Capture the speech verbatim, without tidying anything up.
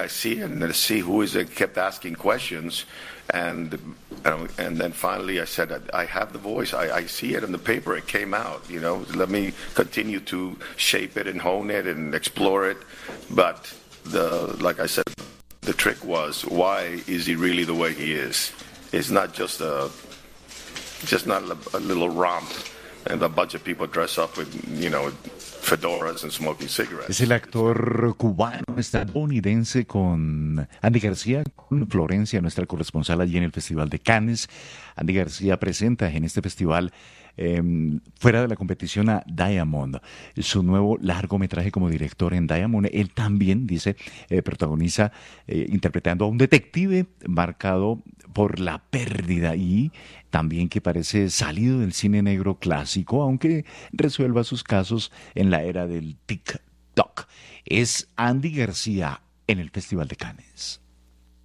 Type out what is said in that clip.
I see and then see who is it, kept asking questions. And um, and then finally I said, I have the voice. I, I see it in the paper. It came out, you know. Let me continue to shape it and hone it and explore it. But the like I said, the trick was, why is he really the way he is? It's not just a, just not a, a little romp and a bunch of people dress up with, you know, fedoras and smoking cigarettes. Es el actor cubano estadounidense con Andy García, con Florencia, nuestra corresponsal allí en el Festival de Cannes. Andy García presenta en este festival, eh, fuera de la competición, a Diamond, su nuevo largometraje como director en Diamond. Él también, dice, eh, protagoniza eh, interpretando a un detective marcado por la pérdida y también que parece salido del cine negro clásico, aunque resuelva sus casos en la era del TikTok. Es Andy García en el Festival de Cannes.